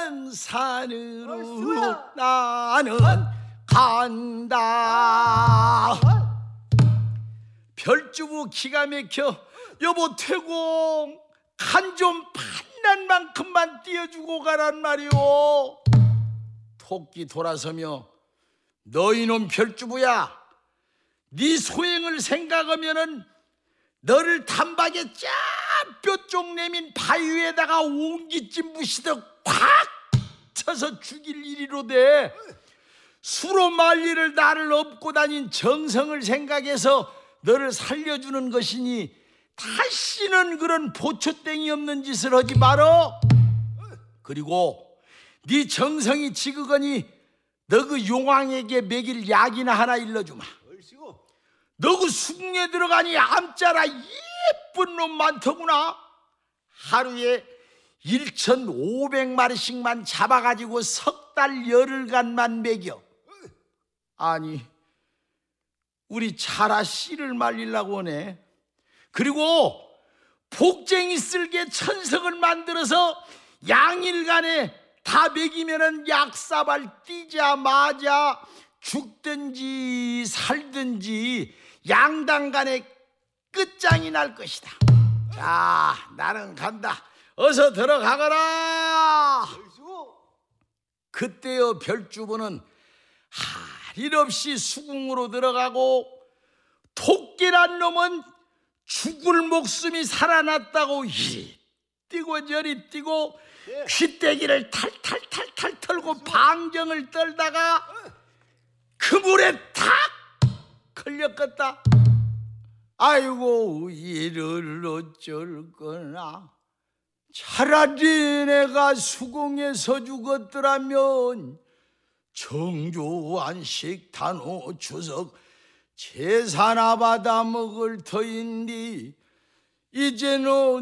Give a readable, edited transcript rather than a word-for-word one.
푸른 산으로 나는 간다. 별주부 기가 막혀. 여보 퇴공 간 좀 판난 만큼만 띄워주고 가란 말이오. 토끼 돌아서며 너희놈 별주부야, 네 소행을 생각하면은 너를 단박에 쫙뼈쪽 내민 바위에다가 옹기찜 무시듯 콱 쳐서 죽일 일이로돼. 수로 말리를 나를 업고 다닌 정성을 생각해서 너를 살려주는 것이니 다시는 그런 보초땡이 없는 짓을 하지 말어. 그리고 네 정성이 지극하니 너 그 용왕에게 먹일 약이나 하나 일러주마. 너 그 수궁에 들어가니 암자라 예쁜 놈 많더구나. 하루에 1,500마리씩만 잡아가지고 석 달 열흘간만 먹여. 아니 우리 차라 씨를 말리려고 하네. 그리고 복쟁이 쓸개 천석을 만들어서 양일간에 다 먹이면은 약사발 뛰자마자 죽든지 살든지 양당간에 끝장이 날 것이다. 자, 나는 간다. 어서 들어가거라. 그때여 별주부는 할 일 없이 수궁으로 들어가고 토끼란 놈은 죽을 목숨이 살아났다고 이리 뛰고 저리 뛰고 퀴떼기를 탈탈탈탈 털고 방정을 떨다가 그 물에 탁 걸렸겠다. 아이고 이를 어쩔 거나. 차라리 내가 수궁에서 죽었더라면 정조안식 단호 추석 제사나 받아 먹을 터인디 이제는